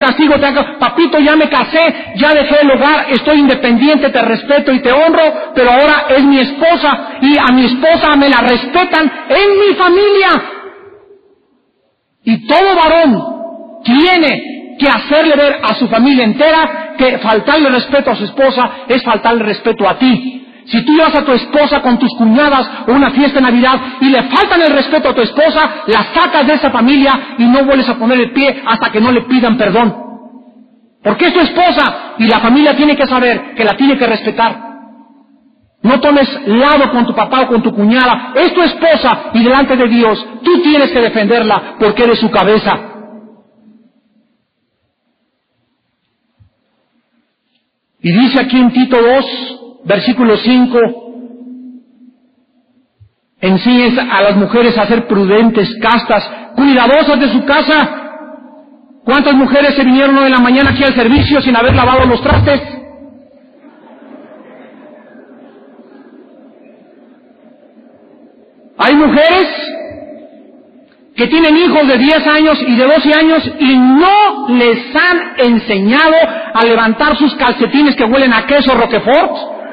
castigo, papito, ya me casé, ya dejé el hogar, estoy independiente, te respeto y te honro, pero ahora es mi esposa, y a mi esposa me la respetan en mi familia. Y todo varón tiene que hacerle ver a su familia entera que faltarle respeto a su esposa es faltarle respeto a ti. Si tú llevas a tu esposa con tus cuñadas o una fiesta de Navidad y le faltan el respeto a tu esposa, la sacas de esa familia y no vuelves a poner el pie hasta que no le pidan perdón. Porque es tu esposa y la familia tiene que saber que la tiene que respetar. No tomes lado con tu papá o con tu cuñada, es tu esposa y delante de Dios tú tienes que defenderla porque eres su cabeza. Y dice aquí en Tito 2, versículo 5, enseñes a las mujeres a ser prudentes, castas, cuidadosas de su casa. ¿Cuántas mujeres se vinieron hoy en la mañana aquí al servicio sin haber lavado los trastes? Hay mujeres que tienen hijos de 10 años y de 12 años y no les han enseñado a levantar sus calcetines que huelen a queso Roquefort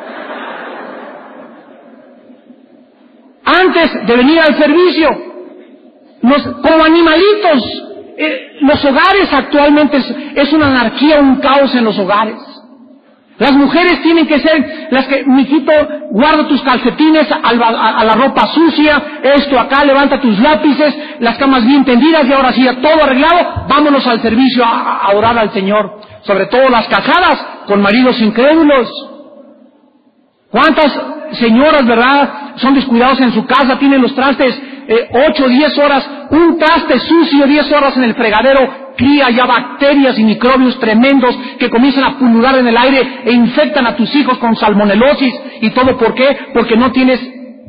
antes de venir al servicio. Como animalitos. Los hogares actualmente es una anarquía, un caos en los hogares. Las mujeres tienen que ser las que, mijito, guarda tus calcetines a la ropa sucia, esto acá, levanta tus lápices, las camas bien tendidas y ahora sí, todo arreglado, vámonos al servicio a orar al Señor. Sobre todo las casadas con maridos incrédulos. ¿Cuántas señoras, verdad, son descuidadas en su casa, tienen los trastes 8 o 10 horas, un traste sucio 10 horas en el fregadero, cría ya bacterias y microbios tremendos que comienzan a pulular en el aire e infectan a tus hijos con salmonelosis? ¿Y todo por qué? Porque no tienes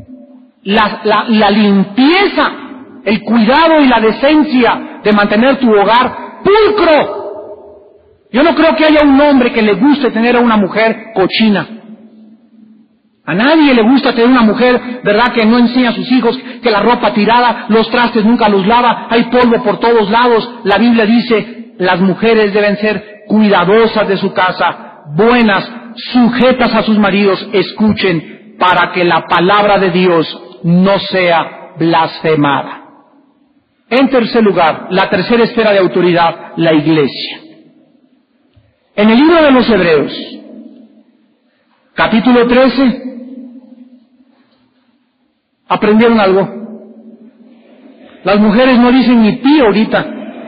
la limpieza, el cuidado y la decencia de mantener tu hogar pulcro. Yo no creo que haya un hombre que le guste tener a una mujer cochina. A nadie le gusta tener una mujer, ¿verdad?, que no enseña a sus hijos, que la ropa tirada, los trastes nunca los lava, hay polvo por todos lados. La Biblia dice, las mujeres deben ser cuidadosas de su casa, buenas, sujetas a sus maridos, escuchen, para que la palabra de Dios no sea blasfemada. En tercer lugar, la tercera esfera de autoridad, la iglesia. En el libro de los Hebreos, capítulo 13, ¿aprendieron algo? Las mujeres no dicen ni pi ahorita.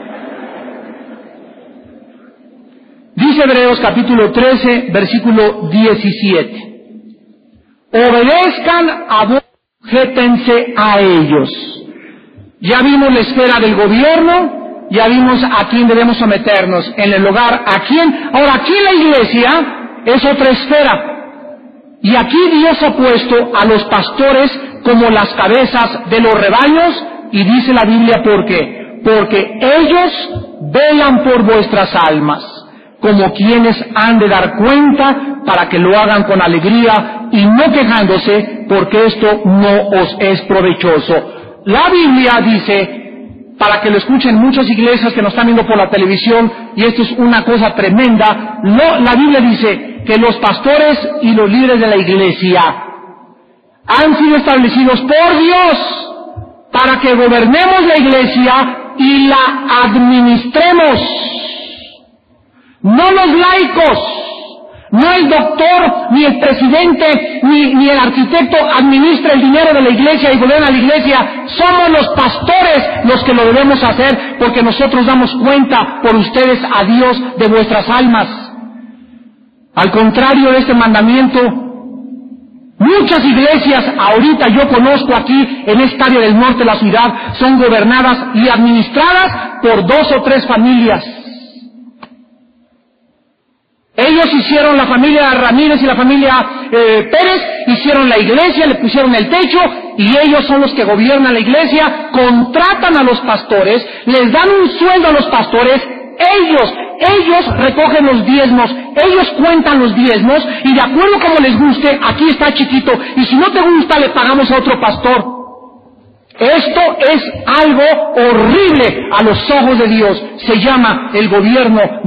Dice Hebreos capítulo 13, versículo 17. Obedezcan a Dios, sujétense a ellos. Ya vimos la esfera del gobierno, ya vimos a quién debemos someternos, en el hogar, a quién. Ahora, aquí en la iglesia es otra esfera. Y aquí Dios ha puesto a los pastores como las cabezas de los rebaños, y dice la Biblia ¿por qué? Porque ellos velan por vuestras almas, como quienes han de dar cuenta, para que lo hagan con alegría y no quejándose, porque esto no os es provechoso. La Biblia dice, para que lo escuchen muchas iglesias que nos están viendo por la televisión, y esto es una cosa tremenda, la Biblia dice que los pastores y los líderes de la iglesia han sido establecidos por Dios para que gobernemos la iglesia y la administremos. No los laicos, no el doctor, ni el presidente, ni el arquitecto administra el dinero de la iglesia y gobierna la iglesia. Somos los pastores los que lo debemos hacer, porque nosotros damos cuenta por ustedes a Dios de vuestras almas. Al contrario de este mandamiento, muchas iglesias, ahorita yo conozco aquí en esta área del norte de la ciudad, son gobernadas y administradas por 2 o 3 familias. Ellos hicieron, la familia Ramírez y la familia Pérez, hicieron la iglesia, le pusieron el techo, y ellos son los que gobiernan la iglesia, contratan a los pastores, les dan un sueldo a los pastores, ellos recogen los diezmos, ellos cuentan los diezmos, y de acuerdo como les guste, aquí está chiquito, y si no te gusta le pagamos a otro pastor. Esto es algo horrible a los ojos de Dios, se llama el gobierno